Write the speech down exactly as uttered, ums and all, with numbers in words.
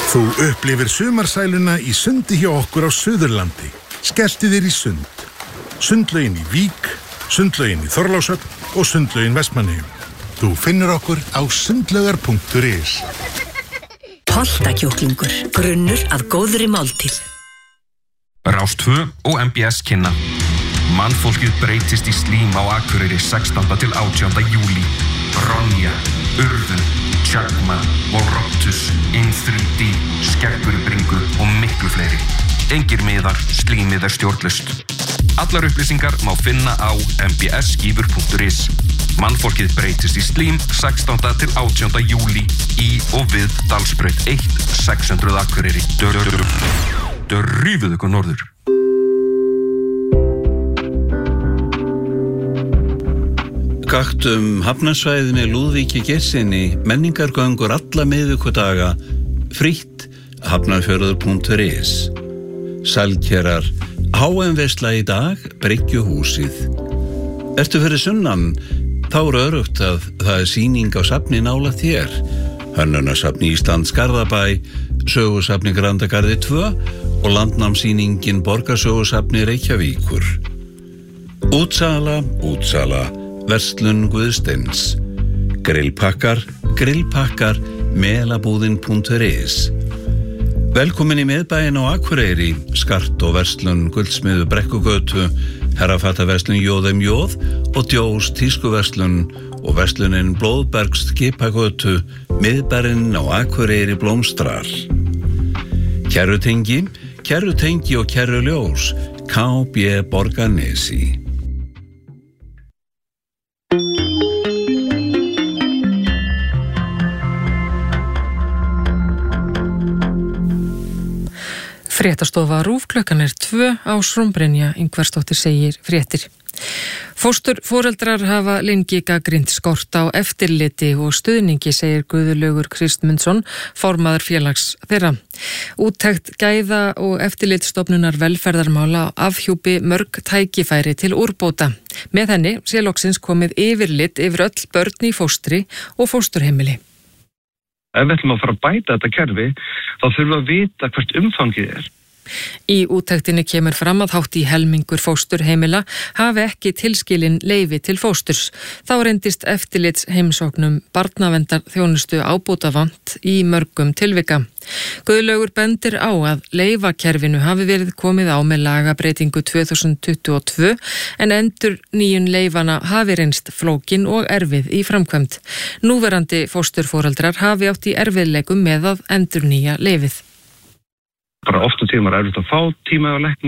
Þú upplifir sumarsæluna í sundi hjá okkur á Suðurlandi. Skelltu þér í sund. Sundlaugin í Vík, sundlaugin í Þorlákshöfn og sundlaugin Vestmannaeyjum. Þú finnur okkur á sundlaugar punktur is. Holtakjúklingur, grunnur að góðri máltíð. Rás tvö og M B S kynna. Mannfólkið breytist í slím á Akureyri sextánda til átjánda júlí. Ronja, Urðun, Tjagma, Volroptus, In þrjú D, Skeggbyrubringu og miklu fleiri. Engir miðar, slímið er stjórnlaust. Allar upplýsingar má finna á m b s skífur punktur is. Mannfólkið breytist í slím sextánda til átjánda júlí í og við Dalsbraut eitt sex hundruð Akureyri. Dörrífið ykkur norður. Gaktum hafnarsvæðinu Lúðvíki Gessinni menningargöngur alla miðvikudaga frítt hafnarfjörður punktur is. Sælkerar H M-veisla í dag, Bryggjuhúsið. Ertu fyrir sunnan, þá er örugt að það er sýning á safni nálægt þér. Hönnunarsafni Íslands Garðabæ, Sögusafni Grandagarði tvö og landnámssýningin Borgarsögusafni Reykjavíkur. Útsala, útsala, verslun Guðsteins. Grillpakkar, grillpakkar, melabúðin punktur is. Velkomin í miðbæinn á Akureyri, skart og verslun Guldsmiðu Brekkugötu, herrafataverslun Jóðum Jóð og Djós tískuverslun og verslunin Blóðbergs Skipagötu, miðbærinn á Akureyri blómstrar. Kerrutengi, kerrutengi og kerruljós, K B Borgarnesi. Fréttastofa RÚV, klukkan er tvö á Srúmbrynja, Ingvarsdóttir segir fréttir. Fósturforeldrar hafa lengi gagnrýnt skort á eftirliti og stuðningi, segir Guðlaugur Kristmundsson, formaður félags þeirra. Úttekt gæða og eftirlitsstofnunar velferðarmála afhjúpi mörg tækifæri til úrbóta. Með henni sé loksins komið yfirlit yfir öll börn í fóstri og fósturheimili. Ef við ætlum að fara að bæta þetta kerfi, þá þurfum við að vita hvert umfangið er. Í úttektinni kemur fram að hátt í helmingur fósturheimila hafi ekki tilskilin leyfi til fósturs. Þá reyndist eftirlits heimsóknum barnaverndar þjónustu ábótavant í mörgum tilvika. Guðlaugur bendir á að leyfakerfinu hafi verið komið á með lagabreitingu tvö þúsund tuttugu og tvö en endur nýjun leyfana hafi reynst flókin og erfið í framkvæmd. Núverandi fósturforeldrar hafi átt í erfiðleikum með að endur nýja leyfið. Bara oft og tíma er erfitt að fá tíma á lækni.